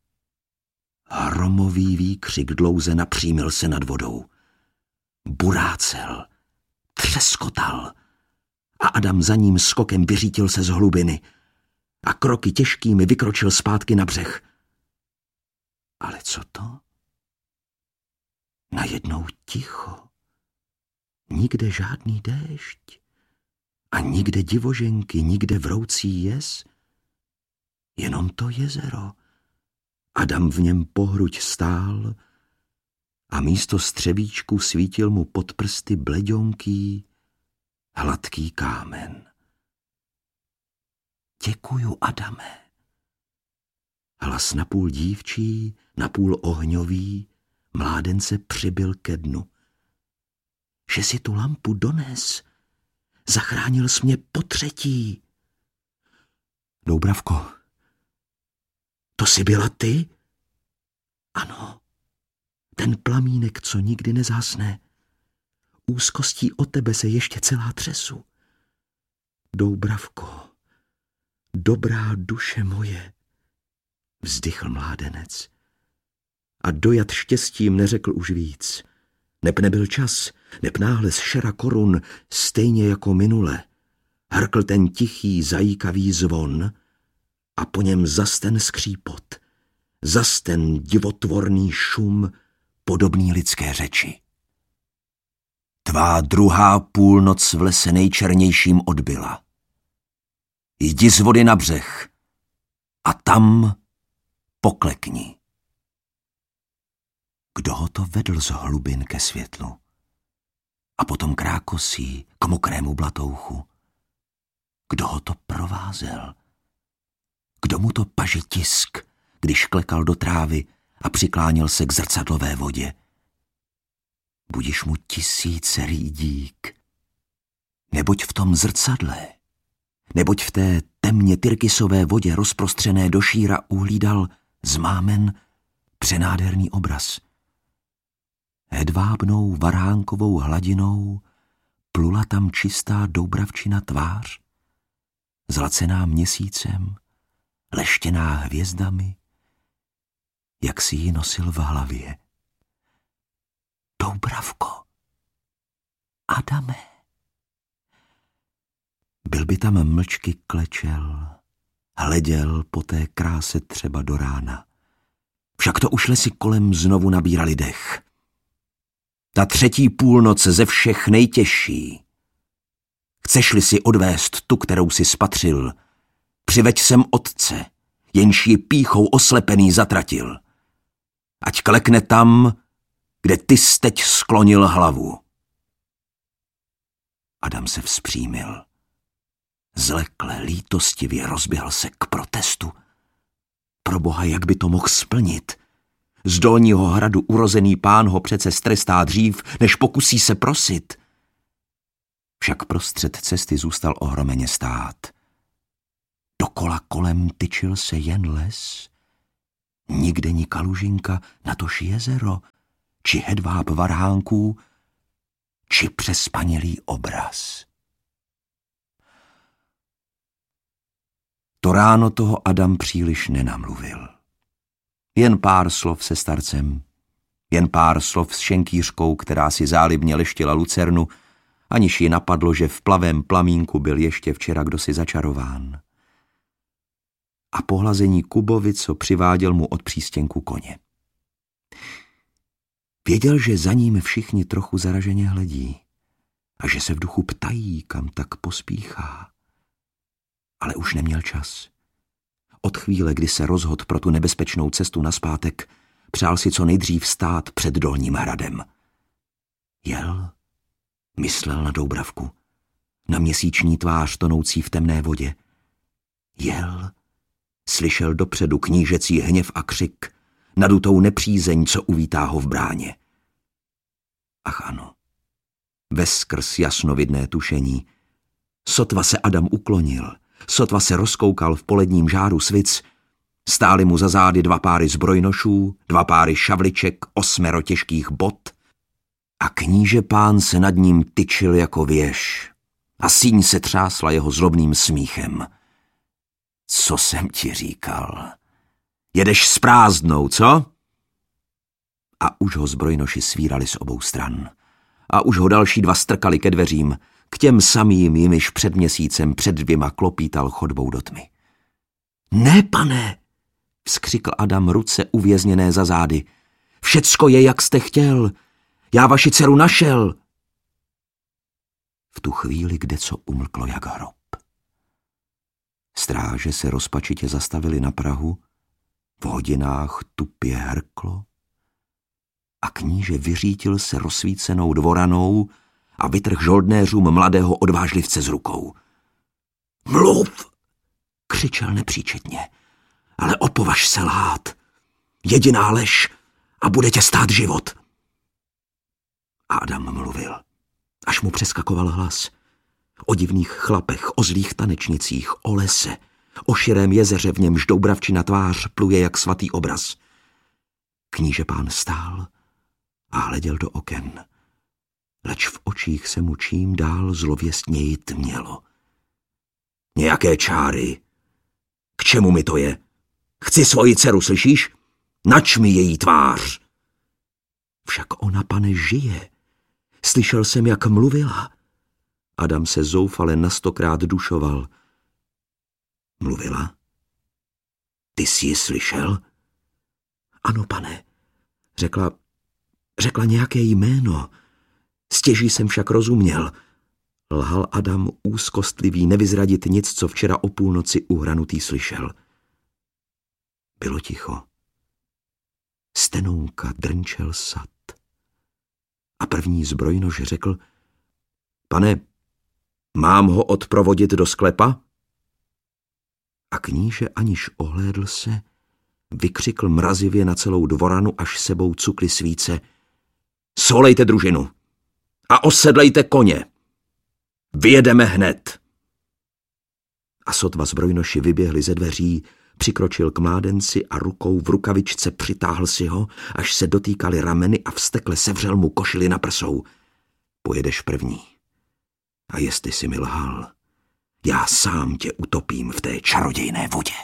Hromový výkřik dlouze napřímil se nad vodou. Burácel, třeskotal a Adam za ním skokem vyřítil se z hlubiny a kroky těžkými vykročil zpátky na břeh. Ale co to? Najednou ticho. Nikde žádný déšť. A nikde divoženky, nikde vroucí jez. Jenom to jezero. Adam v něm pohruď stál a místo střebíčku svítil mu pod prsty bleďonký, hladký kámen. Děkuju, Adame. Hlas napůl dívčí, napůl ohňový, mládence přibyl ke dnu. Že si tu lampu dones, zachránil jsi mě po třetí. Doubravko, to jsi byla ty? Ano, ten plamínek, co nikdy nezhasne. Úzkostí o tebe se ještě celá třesu. Doubravko, dobrá duše moje, vzdychl mládenec. A dojat štěstím neřekl už víc. Neb nebyl čas, neb náhle z šera korun, stejně jako minule, hrkl ten tichý, zajíkavý zvon a po něm zas ten skřípot, zas ten divotvorný šum, podobný lidské řeči. Tvá druhá půlnoc v lese nejčernějším odbyla. Jdi z vody na břeh a tam poklekni. Kdo ho to vedl z hlubin ke světlu? A potom krákosí k mokrému blatouchu. Kdo ho to provázel? Kdo mu to paži tisk, když klekal do trávy a přikláněl se k zrcadlové vodě? Budiš mu tisíce rýdík. Neboť v tom zrcadle, neboť v té temně tyrkysové vodě rozprostřené do šíra uhlídal zmámen přenádherný obraz. Hedvábnou varhánkovou hladinou plula tam čistá doubravčina tvář, zlacená měsícem, leštěná hvězdami, jak si ji nosil v hlavě. Doubravko, Adame. Byl by tam mlčky klečel, hleděl po té kráse třeba do rána. Však to už lesy kolem znovu nabírali dech. Ta třetí půlnoc ze všech nejtěžší. Chceš-li si odvést tu, kterou si spatřil, přiveď sem otce, jenž ji pýchou oslepený zatratil. Ať klekne tam, kde ty jsi teď sklonil hlavu. Adam se vzpřímil. Zlekle, lítostivě rozběhl se k protestu. Proboha, jak by to mohl splnit? Z dolního hradu urozený pán ho přece strestá dřív, než pokusí se prosit. Však prostřed cesty zůstal ohromeně stát. Do Dokola kolem tyčil se jen les, nikde ni kalužinka, natož jezero, či hedváb varhánků, či přespanělý obraz. To ráno toho Adam příliš nenamluvil. Jen pár slov se starcem, jen pár slov s šenkýřkou, která si zálibně leštila lucernu, aniž ji napadlo, že v plavém plamínku byl ještě včera kdosi začarován. A pohlazení Kubovi, co přiváděl mu od přístěnku koně. Věděl, že za ním všichni trochu zaraženě hledí a že se v duchu ptají, kam tak pospíchá. Ale už neměl čas. Od chvíle, kdy se rozhodl pro tu nebezpečnou cestu nazpátek, přál si co nejdřív stát před Dolním hradem. Jel, myslel na Doubravku, na měsíční tvář tonoucí v temné vodě. Jel, slyšel dopředu knížecí hněv a křik, nadutou nepřízeň, co uvítá ho v bráně. Ach ano, veskrz jasnovidné tušení. Sotva se Adam uklonil, sotva se rozkoukal v poledním žáru svic, stály mu za zády dva páry zbrojnošů, dva páry šavliček, osmero těžkých bot a kníže pán se nad ním tyčil jako věž a síň se třásla jeho zlobným smíchem. Co jsem ti říkal? Jedeš s prázdnou, co? A už ho zbrojnoši svírali z obou stran. A už ho další dva strkali ke dveřím, k těm samým, jimiž před měsícem před dvěma klopítal chodbou do tmy. Ne, pane, vzkřikl Adam, ruce uvězněné za zády. Všecko je, jak jste chtěl. Já vaši dceru našel. V tu chvíli kdeco umlklo jak hrob. Stráže se rozpačitě zastavili na prahu, v hodinách tupě hrklo a kníže vyřítil se rozsvícenou dvoranou a vytrhl žoldnéřům mladého odvážlivce z rukou. Mluv, křičel nepříčetně, ale opovaž se lhát. Jediná lež a bude tě stát život. A Adam mluvil, až mu přeskakoval hlas. O divných chlapech, o zlých tanečnicích, o lese, o širém jezeře, v němž Doubravčina tvář pluje jak svatý obraz. Kníže pán stál a hleděl do oken, leč v očích se mu čím dál zlověstněji tmělo. Nějaké čáry. K čemu mi to je? Chci svoji dceru, slyšíš? Nač mi její tvář. Však ona, pane, žije. Slyšel jsem, jak mluvila. Adam se zoufale na stokrát dušoval. Mluvila? Ty jsi ji slyšel? Ano, pane. Řekla, řekla nějaké jméno. Stěží jsem však rozuměl. Lhal Adam úzkostlivý nevyzradit nic, co včera o půlnoci uhranutý slyšel. Bylo ticho. Stenounka drnčel sad. A první zbrojnož řekl, pane, mám ho odprovodit do sklepa? A kníže, aniž ohlédl se, vykřikl mrazivě na celou dvoranu, až sebou cukly svíce. Svolejte družinu a osedlejte koně. Vyjedeme hned. A sotva zbrojnoši vyběhli ze dveří, přikročil k mládenci a rukou v rukavičce přitáhl si ho, až se dotýkali rameny a vztekle sevřel mu košili na prsou. Pojedeš první. A jestli si mi lhal, já sám tě utopím v té čarodějné vodě.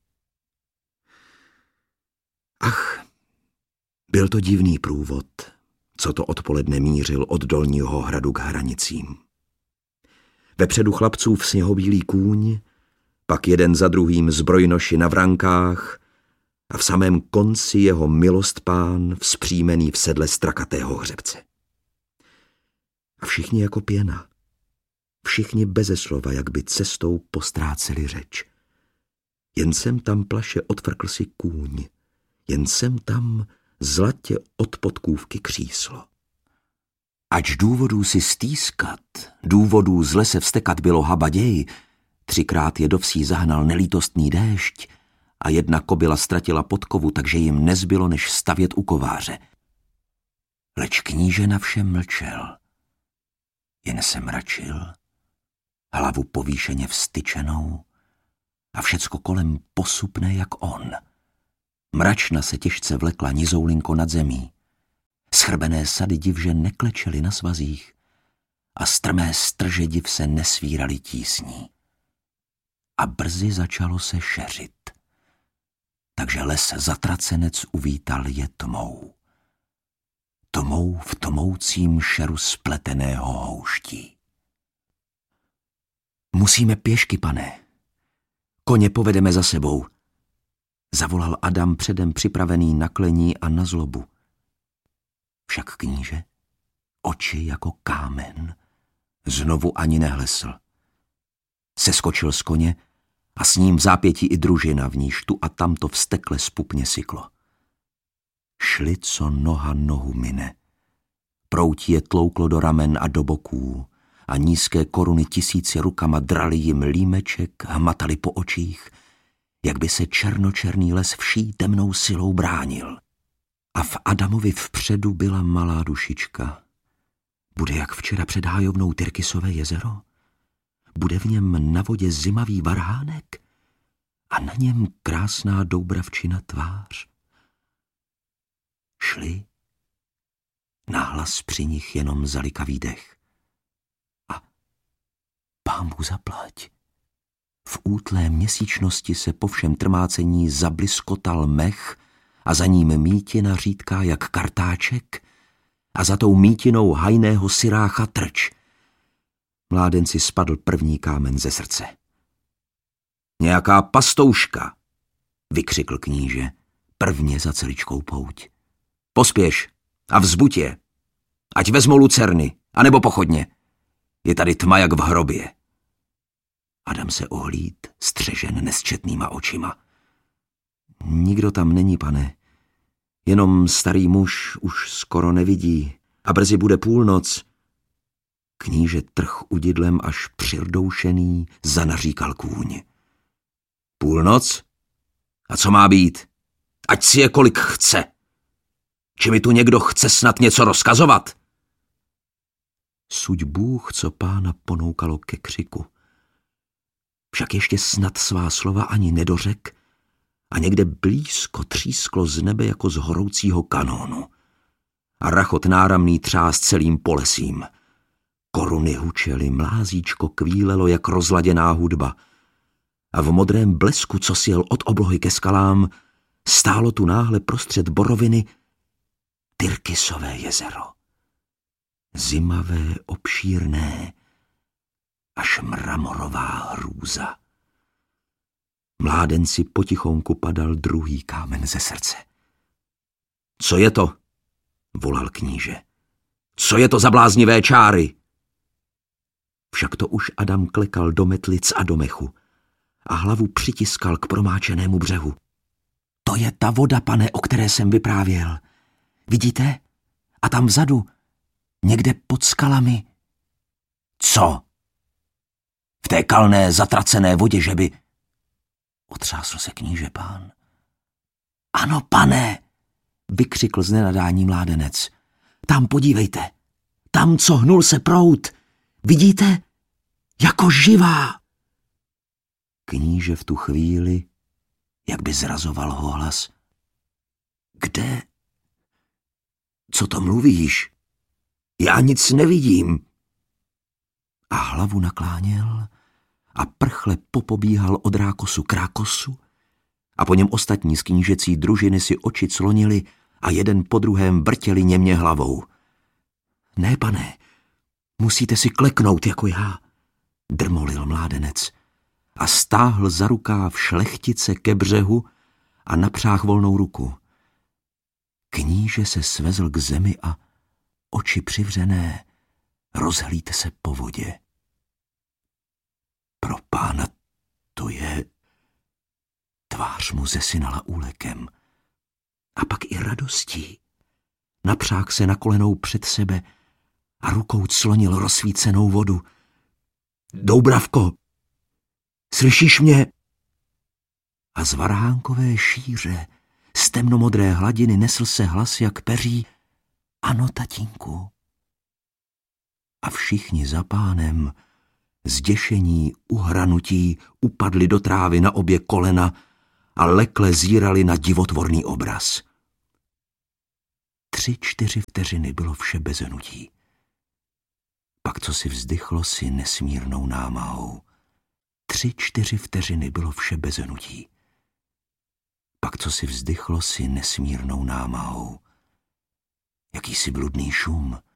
Ach, byl to divný průvod, co to odpoledne mířil od Dolního hradu k hranicím. Vepředu chlapců v sněhobílý kůň, pak jeden za druhým zbrojnoši na vrankách a v samém konci jeho milost pán vzpřímený v sedle strakatého hřebce. A všichni jako pěna, všichni beze slova, jak by cestou postráceli řeč. Jen sem tam plaše odfrkl si kůň, jen sem tam zlatě od podkůvky kříslo. Ač důvodů si stýskat, důvodů zle se vstekat bylo habaděj, třikrát je do vsí zahnal nelítostný déšť a jedna kobyla ztratila podkovu, takže jim nezbylo, než stavět u kováře. Leč kníže na všem mlčel. Jen se mračil, hlavu povýšeně vztyčenou a všecko kolem posupné jak on. Mračna se těžce vlekla nizoulinko nad zemí. Schrbené sady divže neklečely na svazích a strmé strže div se nesvíraly tísní. A brzy začalo se šeřit. Takže les zatracenec uvítal je tmou. Tmou v tmoucím šeru spleteného houští. Musíme pěšky, pane. Koně povedeme za sebou, zavolal Adam předem připravený na klení a na zlobu. Však kníže, oči jako kámen, znovu ani nehlesl. Seskočil z koně a s ním v zápětí i družina, v níž tu a tamto vztekle spupně syklo. Šli, co noha nohu mine. Proutí je tlouklo do ramen a do boků a nízké koruny tisíci rukama drali jim límeček, hmatali po očích, jak by se černočerný les vší temnou silou bránil. A v Adamovi vpředu byla malá dušička. Bude jak včera před hájovnou Tyrkisové jezero? Bude v něm na vodě zimavý varhánek a na něm krásná doubravčina tvář. Šli, nahlas při nich jenom zalikavý dech. A pánbůh zaplať. V útlé měsíčnosti se po všem trmácení zabliskotal mech a za ním mítina řídká jak kartáček a za tou mítinou hajného syrácha trč. Mládenci spadl první kámen ze srdce. Nějaká pastouška, vykřikl kníže, prvně za celičkou pouť. Pospěš a vzbuď je, ať vezmou lucerny, anebo pochodně. Je tady tma jak v hrobě. Adam se ohlíd, střežen nesčetnýma očima. Nikdo tam není, pane. Jenom starý muž už skoro nevidí a brzy bude půlnoc. Kníže trh udidlem až přirdoušený zanaříkal kůň. Půlnoc? A co má být? Ať si je kolik chce. Či mi tu někdo chce snad něco rozkazovat? Suď Bůh, co pána ponoukalo ke křiku. Však ještě snad svá slova ani nedořek a někde blízko třísklo z nebe jako z horoucího kanónu. A rachot náramný třás celým polesím. Koruny hučely, mlázíčko kvílelo jak rozladěná hudba. A v modrém blesku, co sjel od oblohy ke skalám, stálo tu náhle prostřed boroviny Tyrkisové jezero. Zimavé, obšírné, až mramorová hrůza. Mládenci potichonku padal druhý kámen ze srdce. Co je to? Volal kníže. Co je to za bláznivé čáry? Však to už Adam klekal do metlic a do mechu a hlavu přitiskal k promáčenému břehu. To je ta voda, pane, o které jsem vyprávěl. Vidíte? A tam vzadu, někde pod skalami. Co? V té kalné, zatracené vodě, že by... Otřásl se kníže pán. Ano, pane, vykřikl z nenadání mládenec. Tam podívejte, tam, co hnul se proud. Vidíte? Jako živá. Kníže v tu chvíli, jak by zrazoval ho hlas. Kde? Co to mluvíš? Já nic nevidím. A hlavu nakláněl a prchle popobíhal od rákosu k rákosu a po něm ostatní z knížecí družiny si oči clonili a jeden po druhém vrtěli němě hlavou. Ne, pane, musíte si kleknout jako já, drmolil mládenec a stáhl za rukáv šlechtice ke břehu a napřáhl volnou ruku. Kníže se svezl k zemi a oči přivřené rozhlídte se po vodě. Pro pána to je... Tvář mu zesinala úlekem. A pak i radostí. Napřák se na kolenou před sebe a rukou clonil rozsvícenou vodu. Doubravko, slyšíš mě? A z varhánkové šíře, z temnomodré hladiny nesl se hlas jak peří. Ano, tatínku. A všichni za pánem Zděšení, uhranutí upadli do trávy na obě kolena a lekle zírali na divotvorný obraz. Tři, čtyři vteřiny bylo vše beze hnutí. Pak co si vzdychlo si nesmírnou námahou. Tři, čtyři vteřiny bylo vše beze hnutí. Pak co si vzdychlo si nesmírnou námahou. Jakýsi bludný šum,